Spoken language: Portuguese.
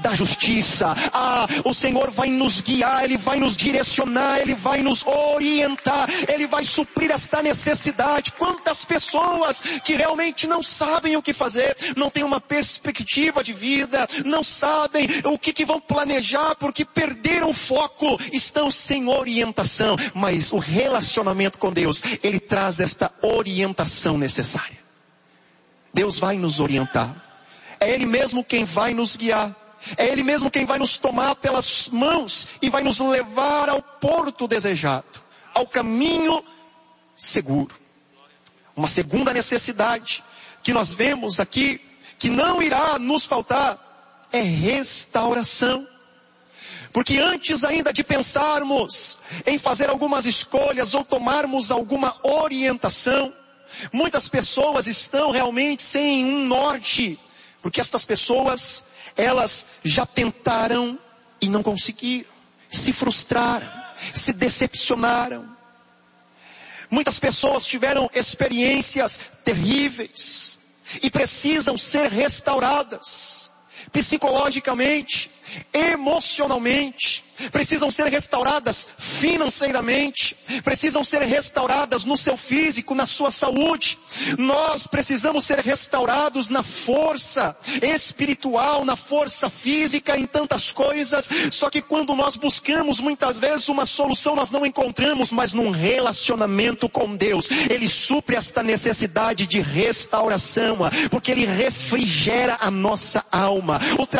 da justiça. O Senhor vai nos guiar, Ele vai nos direcionar, Ele vai nos orientar, Ele vai suprir esta necessidade. Quantas pessoas que realmente não sabem o que fazer, não têm uma perspectiva de vida, não sabem o que vão planejar porque perderam o foco, estão sem orientação. Mas o relacionamento com Deus, Ele traz esta orientação necessária. Deus vai nos orientar. É Ele mesmo quem vai nos guiar. É Ele mesmo quem vai nos tomar pelas mãos e vai nos levar ao porto desejado, ao caminho seguro. Uma segunda necessidade que nós vemos aqui, que não irá nos faltar, é restauração. Porque antes ainda de pensarmos em fazer algumas escolhas ou tomarmos alguma orientação, muitas pessoas estão realmente sem um norte. Porque estas pessoas, elas já tentaram e não conseguiram. Se frustraram, se decepcionaram. Muitas pessoas tiveram experiências terríveis e precisam ser restauradas. Psicologicamente, emocionalmente, precisam ser restauradas financeiramente, precisam ser restauradas no seu físico, na sua saúde. Nós precisamos ser restaurados na força espiritual, na força física, em tantas coisas. Só que quando nós buscamos muitas vezes uma solução, nós não encontramos, mas num relacionamento com Deus, Ele supre esta necessidade de restauração, porque Ele refrigera a nossa alma.